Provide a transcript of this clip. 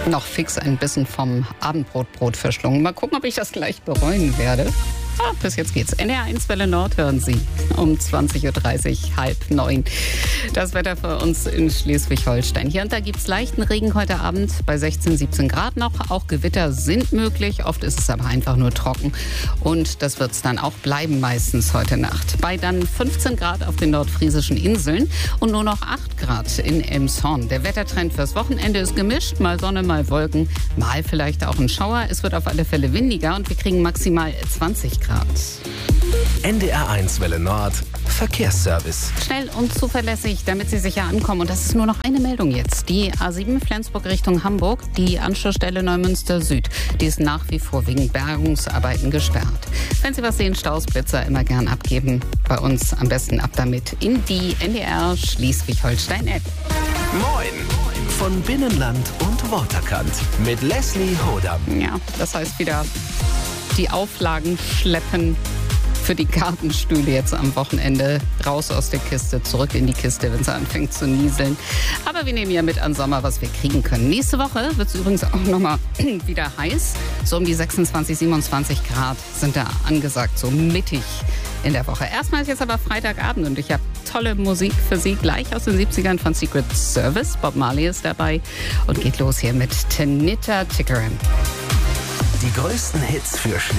Noch fix ein Bissen vom Abendbrot verschlungen. Mal gucken, ob ich das gleich bereuen werde. Bis jetzt geht's. NDR1 Welle Nord hören Sie um 20.30 Uhr, 8:30. Das Wetter für uns in Schleswig-Holstein. Hier und da gibt's leichten Regen heute Abend bei 16, 17 Grad noch. Auch Gewitter sind möglich. Oft ist es aber einfach nur trocken. Und das wird's dann auch bleiben meistens heute Nacht. Bei dann 15 Grad auf den nordfriesischen Inseln und nur noch 8 Grad in Elmshorn. Der Wettertrend fürs Wochenende ist gemischt. Mal Sonne, mal Wolken, mal vielleicht auch ein Schauer. Es wird auf alle Fälle windiger und wir kriegen maximal 20 Grad. NDR1 Welle Nord Verkehrsservice. Schnell und zuverlässig, damit Sie sicher ankommen. Und das ist nur noch eine Meldung jetzt. Die A7 Flensburg Richtung Hamburg, die Anschlussstelle Neumünster Süd, die ist nach wie vor wegen Bergungsarbeiten gesperrt. Wenn Sie was sehen, Stausblitzer immer gern abgeben. Bei uns am besten ab damit in die NDR Schleswig-Holstein-App. Moin von Binnenland und Waterkant mit Leslie Hodam. Ja, das heißt wieder die Auflagen schleppen für die Gartenstühle jetzt am Wochenende. Raus aus der Kiste, zurück in die Kiste, wenn es anfängt zu nieseln. Aber wir nehmen ja mit an Sommer, was wir kriegen können. Nächste Woche wird es übrigens auch nochmal wieder heiß. So um die 26, 27 Grad sind da angesagt, so mittig in der Woche. Erstmal ist jetzt aber Freitagabend und ich habe tolle Musik für Sie gleich aus den 70ern von Secret Service. Bob Marley ist dabei und geht los hier mit Tanita Tikaram. Die größten Hits für